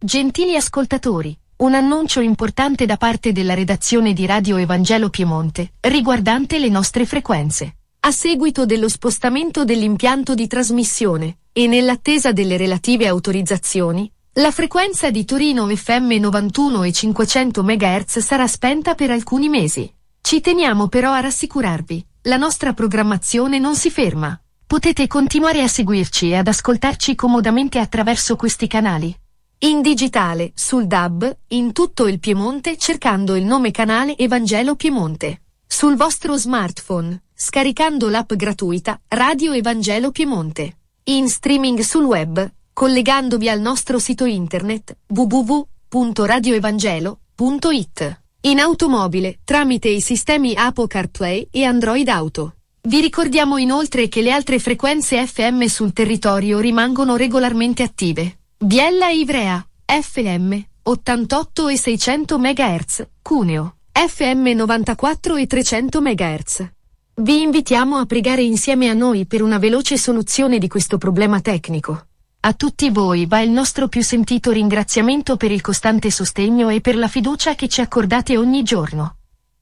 Gentili ascoltatori, un annuncio importante da parte della redazione di Radio Evangelo Piemonte, riguardante le nostre frequenze. A seguito dello spostamento dell'impianto di trasmissione, e nell'attesa delle relative autorizzazioni, la frequenza di Torino FM 91 e 500 MHz sarà spenta per alcuni mesi. Ci teniamo però a rassicurarvi, la nostra programmazione non si ferma. Potete continuare a seguirci e ad ascoltarci comodamente attraverso questi canali. In digitale, sul DAB, in tutto il Piemonte cercando il nome canale Evangelo Piemonte. Sul vostro smartphone, scaricando l'app gratuita Radio Evangelo Piemonte. In streaming sul web, collegandovi al nostro sito internet www.radioevangelo.it. In automobile, tramite i sistemi Apple CarPlay e Android Auto. Vi ricordiamo inoltre che le altre frequenze FM sul territorio rimangono regolarmente attive. Biella e Ivrea, FM, 88 e 600 MHz, Cuneo, FM 94 e 300 MHz. Vi invitiamo a pregare insieme a noi per una veloce soluzione di questo problema tecnico. A tutti voi va il nostro più sentito ringraziamento per il costante sostegno e per la fiducia che ci accordate ogni giorno.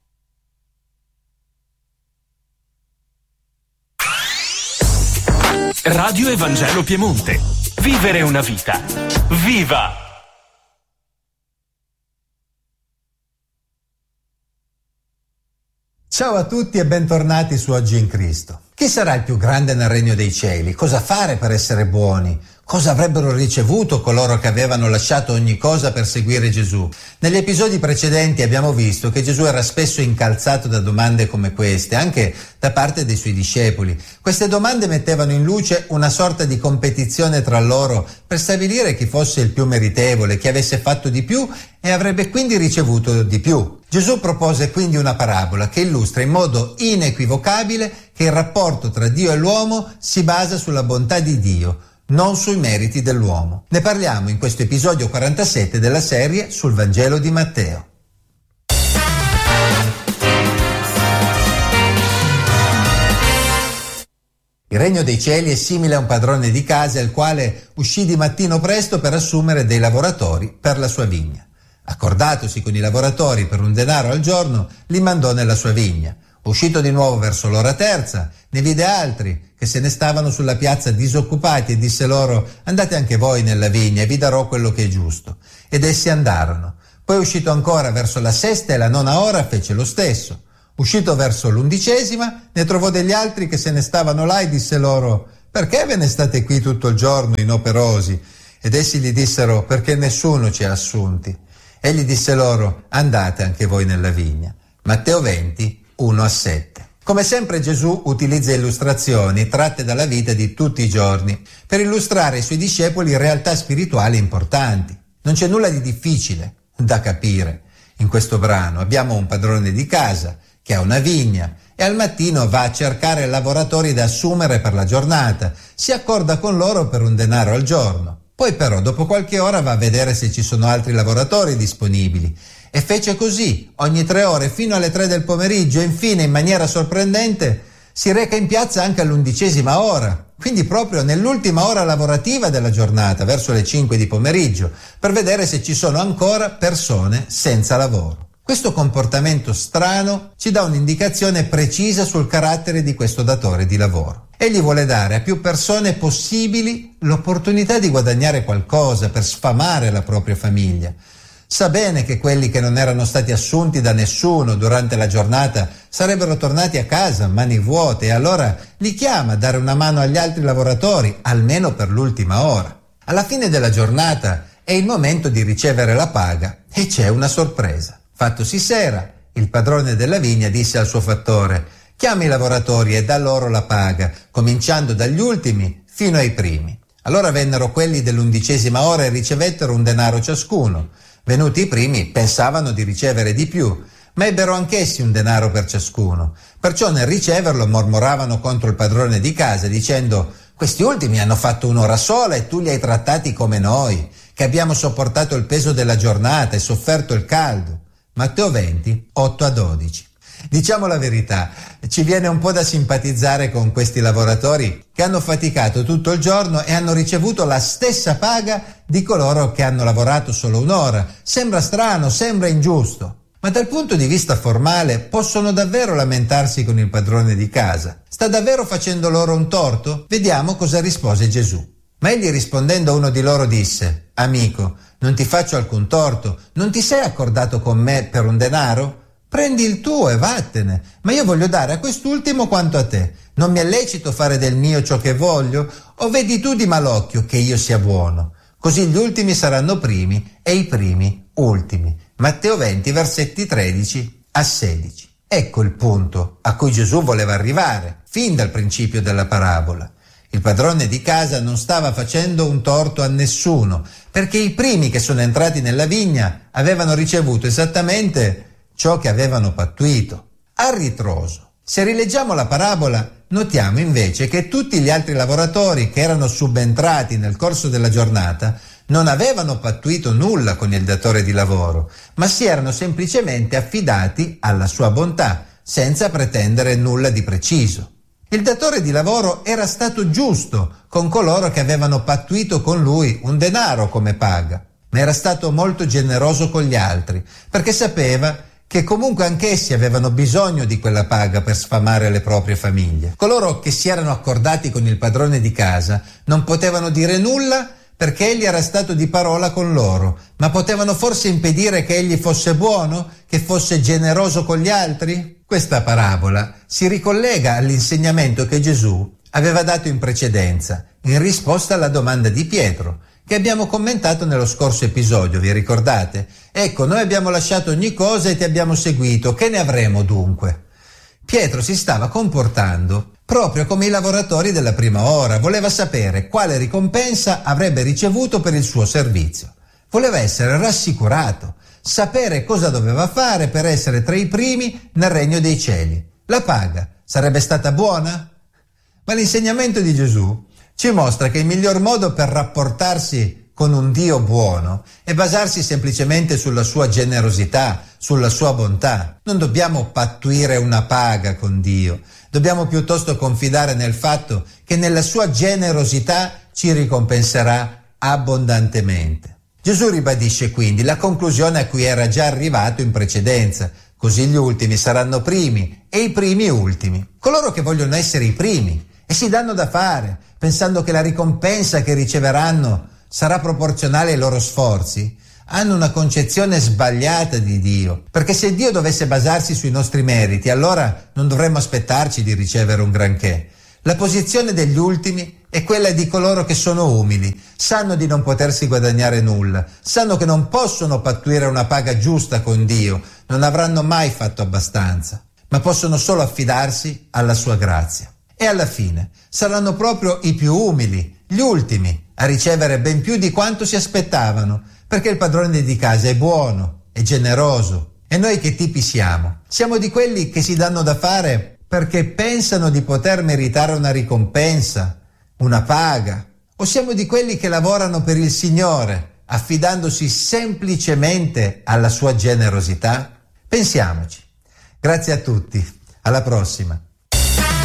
Radio Evangelo Piemonte. Vivere una vita. Viva! Ciao a tutti e bentornati su Oggi in Cristo. Chi sarà il più grande nel regno dei cieli? Cosa fare per essere buoni? Cosa avrebbero ricevuto coloro che avevano lasciato ogni cosa per seguire Gesù? Negli episodi precedenti abbiamo visto che Gesù era spesso incalzato da domande come queste, anche da parte dei suoi discepoli. Queste domande mettevano in luce una sorta di competizione tra loro per stabilire chi fosse il più meritevole, chi avesse fatto di più e avrebbe quindi ricevuto di più. Gesù propose quindi una parabola che illustra in modo inequivocabile che il rapporto tra Dio e l'uomo si basa sulla bontà di Dio, non sui meriti dell'uomo. Ne parliamo in questo episodio 47 della serie sul Vangelo di Matteo. Il regno dei cieli è simile a un padrone di casa il quale uscì di mattino presto per assumere dei lavoratori per la sua vigna. Accordatosi con i lavoratori per un denaro al giorno, li mandò nella sua vigna. Uscito di nuovo verso l'ora terza, ne vide altri che se ne stavano sulla piazza disoccupati e disse loro: andate anche voi nella vigna e vi darò quello che è giusto. Ed essi andarono. Poi uscito ancora verso la sesta e la nona ora fece lo stesso. Uscito verso l'11ª ne trovò degli altri che se ne stavano là e disse loro: perché ve ne state qui tutto il giorno inoperosi? Ed essi gli dissero: perché nessuno ci ha assunti. Egli disse loro: andate anche voi nella vigna. Matteo 20, 1-7. Come sempre Gesù utilizza illustrazioni tratte dalla vita di tutti i giorni per illustrare ai suoi discepoli realtà spirituali importanti. Non c'è nulla di difficile da capire in questo brano. Abbiamo un padrone di casa che ha una vigna e al mattino va a cercare lavoratori da assumere per la giornata. Si accorda con loro per un denaro al giorno. Poi però dopo qualche ora va a vedere se ci sono altri lavoratori disponibili. E fece così, ogni 3 ore fino alle 3 del pomeriggio e infine, in maniera sorprendente, si reca in piazza anche all'11ª ora, quindi proprio nell'ultima ora lavorativa della giornata, verso le 5 di pomeriggio, per vedere se ci sono ancora persone senza lavoro. Questo comportamento strano ci dà un'indicazione precisa sul carattere di questo datore di lavoro. Egli vuole dare a più persone possibili l'opportunità di guadagnare qualcosa per sfamare la propria famiglia. Sa bene che quelli che non erano stati assunti da nessuno durante la giornata sarebbero tornati a casa a mani vuote e allora li chiama a dare una mano agli altri lavoratori, almeno per l'ultima ora. Alla fine della giornata è il momento di ricevere la paga e c'è una sorpresa. Fattosi sera, il padrone della vigna disse al suo fattore: chiama i lavoratori e dà loro la paga, cominciando dagli ultimi fino ai primi. Allora vennero quelli dell'11ª ora e ricevettero un denaro ciascuno. Venuti i primi pensavano di ricevere di più, ma ebbero anch'essi un denaro per ciascuno. Perciò nel riceverlo mormoravano contro il padrone di casa, dicendo: questi ultimi hanno fatto un'ora sola e tu li hai trattati come noi, che abbiamo sopportato il peso della giornata e sofferto il caldo. Matteo 20, 8-12. Diciamo la verità, ci viene un po' da simpatizzare con questi lavoratori che hanno faticato tutto il giorno e hanno ricevuto la stessa paga di coloro che hanno lavorato solo un'ora. Sembra strano, sembra ingiusto. Ma dal punto di vista formale possono davvero lamentarsi con il padrone di casa? Sta davvero facendo loro un torto? Vediamo cosa rispose Gesù. Ma egli rispondendo a uno di loro disse: Amico, non ti faccio alcun torto, non ti sei accordato con me per un denaro? Prendi il tuo e vattene, ma io voglio dare a quest'ultimo quanto a te. Non mi è lecito fare del mio ciò che voglio? O vedi tu di malocchio che io sia buono? Così gli ultimi saranno primi e i primi ultimi. Matteo 20, versetti 13 a 16. Ecco il punto a cui Gesù voleva arrivare, fin dal principio della parabola. Il padrone di casa non stava facendo un torto a nessuno, perché i primi che sono entrati nella vigna avevano ricevuto esattamente ciò che avevano pattuito. A ritroso, se rileggiamo la parabola, notiamo invece che tutti gli altri lavoratori che erano subentrati nel corso della giornata non avevano pattuito nulla con il datore di lavoro, ma si erano semplicemente affidati alla sua bontà, senza pretendere nulla di preciso. Il datore di lavoro era stato giusto con coloro che avevano pattuito con lui un denaro come paga, ma era stato molto generoso con gli altri, perché sapeva che comunque anch'essi avevano bisogno di quella paga per sfamare le proprie famiglie. Coloro che si erano accordati con il padrone di casa non potevano dire nulla perché egli era stato di parola con loro, ma potevano forse impedire che egli fosse buono, che fosse generoso con gli altri? Questa parabola si ricollega all'insegnamento che Gesù aveva dato in precedenza, in risposta alla domanda di Pietro, che abbiamo commentato nello scorso episodio, vi ricordate? Ecco, noi abbiamo lasciato ogni cosa e ti abbiamo seguito, che ne avremo dunque? Pietro si stava comportando proprio come i lavoratori della prima ora, voleva sapere quale ricompensa avrebbe ricevuto per il suo servizio. Voleva essere rassicurato, sapere cosa doveva fare per essere tra i primi nel regno dei cieli. La paga sarebbe stata buona? Ma l'insegnamento di Gesù ci mostra che il miglior modo per rapportarsi con un Dio buono è basarsi semplicemente sulla sua generosità, sulla sua bontà. Non dobbiamo pattuire una paga con Dio, dobbiamo piuttosto confidare nel fatto che nella sua generosità ci ricompenserà abbondantemente. Gesù ribadisce quindi la conclusione a cui era già arrivato in precedenza: così gli ultimi saranno primi e i primi ultimi. Coloro che vogliono essere i primi e si danno da fare, pensando che la ricompensa che riceveranno sarà proporzionale ai loro sforzi, hanno una concezione sbagliata di Dio, perché se Dio dovesse basarsi sui nostri meriti, allora non dovremmo aspettarci di ricevere un granché. La posizione degli ultimi è quella di coloro che sono umili, sanno di non potersi guadagnare nulla, sanno che non possono pattuire una paga giusta con Dio, non avranno mai fatto abbastanza, ma possono solo affidarsi alla sua grazia. E alla fine saranno proprio i più umili, gli ultimi, a ricevere ben più di quanto si aspettavano, perché il padrone di casa è buono, è generoso. E noi che tipi siamo? Siamo di quelli che si danno da fare perché pensano di poter meritare una ricompensa, una paga? O siamo di quelli che lavorano per il Signore, affidandosi semplicemente alla sua generosità? Pensiamoci. Grazie a tutti, alla prossima.